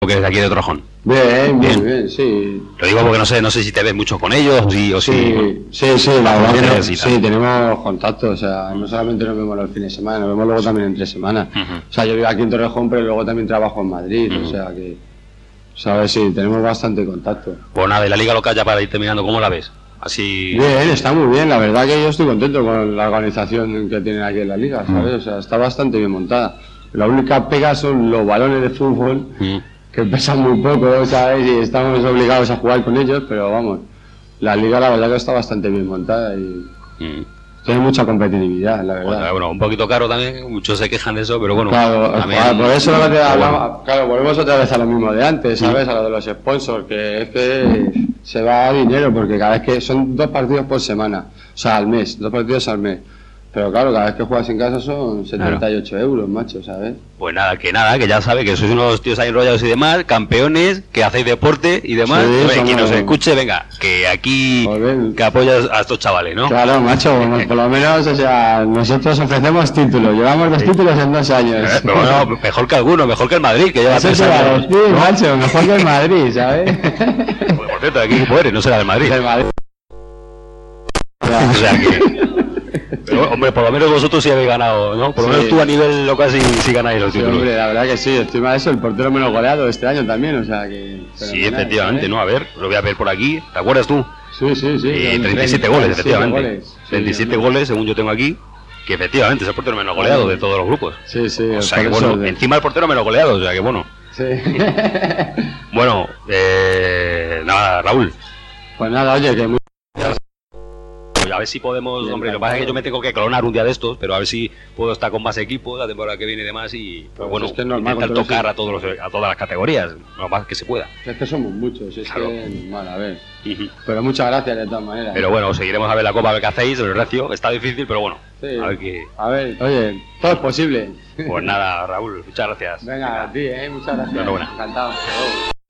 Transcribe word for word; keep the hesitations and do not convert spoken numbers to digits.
que es de aquí de Torrejón. Bien, bien, bien, bien, sí. Lo digo porque no sé, no sé si te ves mucho con ellos o si... O si sí, sí, sí, la verdad que no, sí, sí, tenemos contacto, o sea, no solamente nos vemos los fines de semana, nos vemos luego también entre semanas. Uh-huh. O sea, yo vivo aquí en Torrejón, pero luego también trabajo en Madrid, uh-huh. o sea que... ¿Sabes? Sí, tenemos bastante contacto. Pues nada, de la Liga Local ya para ir terminando, ¿cómo la ves? Así... Bien, está muy bien, la verdad que yo estoy contento con la organización que tienen aquí en la Liga, ¿sabes? Uh-huh. O sea, está bastante bien montada. La única pega son los balones de fútbol, uh-huh. que pesan muy poco, ¿sabes? Y estamos obligados a jugar con ellos, pero vamos, la Liga la verdad que está bastante bien montada y uh-huh. tiene mucha competitividad, la verdad. Bueno, bueno, un poquito caro también, muchos se quejan de eso, pero bueno. Claro, también, claro por eso lo que te hablaba, bueno. claro, volvemos otra vez a lo mismo de antes, ¿sabes? Uh-huh. A lo de los sponsors, que es que se va a dinero, porque cada vez que son dos partidos por semana, o sea, al mes, dos partidos al mes. Pero claro, cada vez que juegas en casa son setenta y ocho claro. euros, macho, ¿sabes? Pues nada, que nada, que ya sabe que sois unos tíos ahí enrollados y demás, campeones, que hacéis deporte y demás. Sí, Oye, somos... quien nos escuche, venga, que aquí Joder. que apoyas a estos chavales, ¿no? Claro, macho, por lo menos, o sea, nosotros ofrecemos títulos, llevamos dos sí. títulos en dos años. Eh, pero bueno, mejor que alguno, mejor que el Madrid, que lleva Eso tres años. Sí, ¿no? macho, mejor que el Madrid, ¿sabes? Pues, por cierto, aquí equipo eres, no será del Madrid. Del Madrid. O sea que... Pero, hombre, por lo menos vosotros sí habéis ganado, ¿no? Por lo sí. menos tú a nivel local sí, sí ganáis los sí, títulos. Hombre, la verdad que sí, encima de eso, el portero menos goleado este año también, o sea que... Sí, efectivamente, ¿eh? ¿no? A ver, lo voy a ver por aquí, ¿te acuerdas tú? Sí, sí, sí. Eh, treinta y siete goles, efectivamente. Goles. treinta y siete sí, goles, según yo tengo aquí, que efectivamente es el portero menos goleado de todos los grupos. Sí, sí. O sea que bueno, de... encima el portero menos goleado, o sea que bueno. Sí. Bueno, eh, nada, Raúl. Pues nada, oye, que muy... A ver si podemos, Bien, hombre, lo que pasa es que yo me tengo que clonar un día de estos, pero a ver si puedo estar con más equipos la temporada que viene y demás y, pues, pues bueno, es que es normal, intentar tocar a, todos los, a todas las categorías, lo más que se pueda. Es que somos muchos, es claro. que es normal, a ver. Uh-huh. Pero muchas gracias de todas maneras. Pero bueno, seguiremos a ver la Copa, a ver qué hacéis, el recio, está difícil, pero bueno, sí. a ver qué... A ver, oye, todo es posible. Pues nada, Raúl, muchas gracias. Venga, a ti, eh, muchas gracias. Enhorabuena. Encantado.